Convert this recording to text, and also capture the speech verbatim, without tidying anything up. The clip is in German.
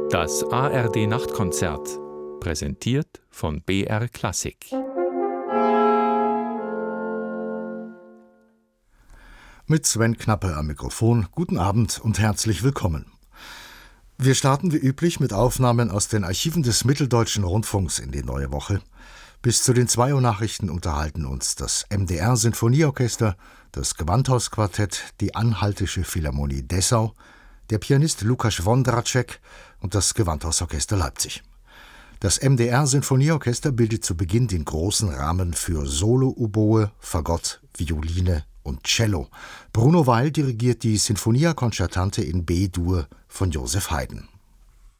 Das A R D-Nachtkonzert, präsentiert von B R Klassik. Mit Sven Knappe am Mikrofon. Guten Abend und herzlich willkommen. Wir starten wie üblich mit Aufnahmen aus den Archiven des Mitteldeutschen Rundfunks in die neue Woche. Bis zu den zwei Uhr Nachrichten unterhalten uns das M D R-Sinfonieorchester, das Gewandhausquartett, die Anhaltische Philharmonie Dessau, der Pianist Lukas Wondracek und das Gewandhausorchester Leipzig. Das M D R-Sinfonieorchester bildet zu Beginn den großen Rahmen für Solo-Oboe, Fagott, Violine und Cello. Bruno Weil dirigiert die Sinfonia Concertante in B-Dur von Joseph Haydn.